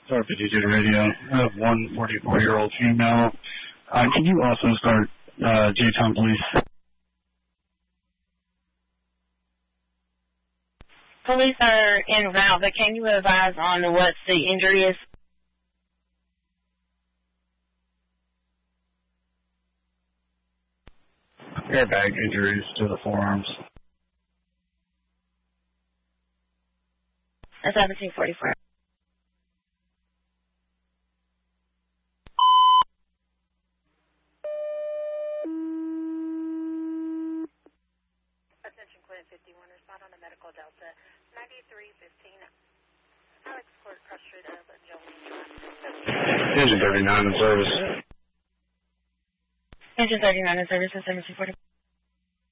Sorry, 52 to radio. I have one 44-year-old female. Can you also start J-Town Police? Police are en route, but can you advise on what the injury is? Airbag injuries to the forearms. That's 1744. Attention, Clint 51, respond on a medical Delta 9315. Alex Court, cross street of Jolene. Engine 39 in service. Engine 39 in service at 1740.